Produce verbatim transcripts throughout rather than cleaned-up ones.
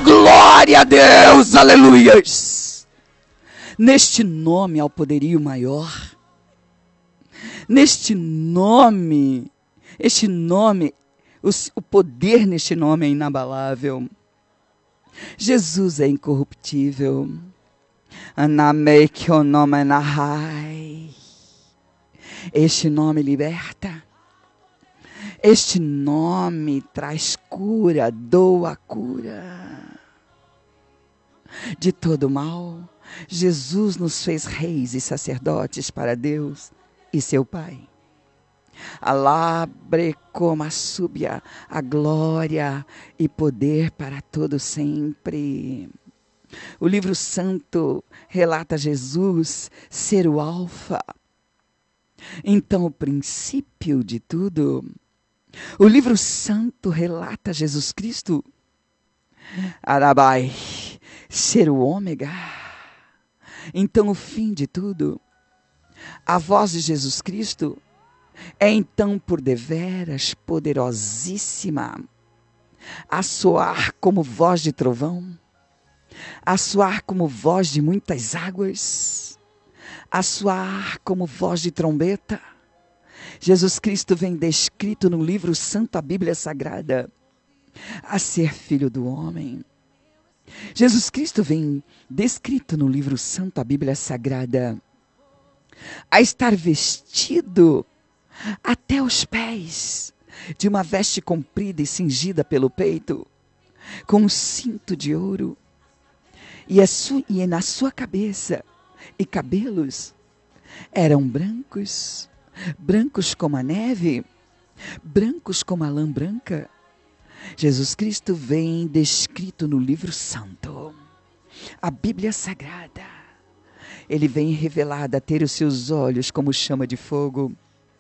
glória a Deus, aleluias. Neste nome há o poderio maior. Neste nome, este nome, o, o poder neste nome é inabalável. Jesus é incorruptível. Este nome liberta. Este nome traz cura, doa cura de todo mal. Jesus nos fez reis e sacerdotes para Deus e seu Pai. Alabre como a súbia, a glória e poder para todo sempre. O livro santo relata Jesus ser o alfa. Então, o princípio de tudo. O livro santo relata Jesus Cristo, Arabai, ser o ômega. Então, o fim de tudo. A voz de Jesus Cristo é então por deveras poderosíssima, a soar como voz de trovão, a soar como voz de muitas águas, a soar como voz de trombeta. Jesus Cristo vem descrito no livro santo, a Bíblia Sagrada, a ser filho do homem. Jesus Cristo vem descrito no livro santo, a Bíblia Sagrada, a estar vestido até os pés de uma veste comprida e cingida pelo peito, com um cinto de ouro, e, a su- e na sua cabeça e cabelos eram brancos, brancos como a neve, brancos como a lã branca. Jesus Cristo vem descrito no livro santo, a Bíblia Sagrada. Ele vem revelado a ter os seus olhos como chama de fogo.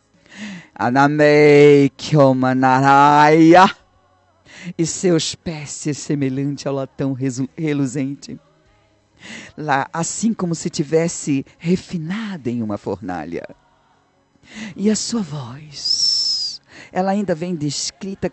Anamei Kyomanaraya. E seus pés ser semelhante ao latão reluzente. Lá, assim como se tivesse refinado em uma fornalha. E a sua voz, ela ainda vem descrita